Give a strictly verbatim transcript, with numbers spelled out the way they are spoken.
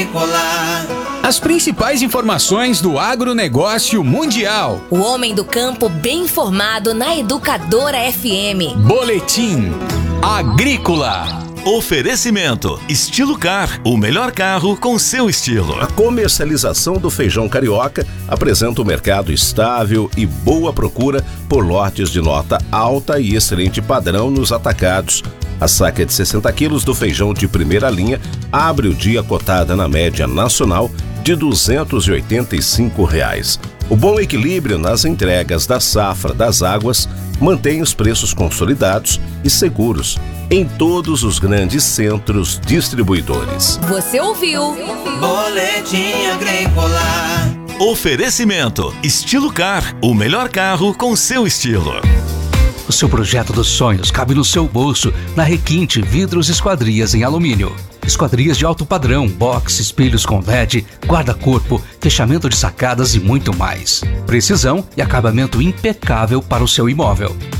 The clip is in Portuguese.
Agrícola. As principais informações do agronegócio mundial. O homem do campo bem informado na Educadora F M. Boletim Agrícola. Oferecimento Estilo Car, o melhor carro com seu estilo. A comercialização do feijão carioca apresenta um mercado estável e boa procura por lotes de nota alta e excelente padrão nos atacados. A saca de sessenta quilos do feijão de primeira linha abre o dia cotada na média nacional de duzentos e oitenta e cinco reais. O bom equilíbrio nas entregas da safra das águas mantém os preços consolidados e seguros em todos os grandes centros distribuidores. Você ouviu? Boletim Agrícola. Oferecimento Estilo Car, o melhor carro com seu estilo. O seu projeto dos sonhos cabe no seu bolso na Requinte Vidros e Esquadrias em Alumínio. Esquadrias de alto padrão, box, espelhos com L E D, guarda-corpo, fechamento de sacadas e muito mais. Precisão e acabamento impecável para o seu imóvel.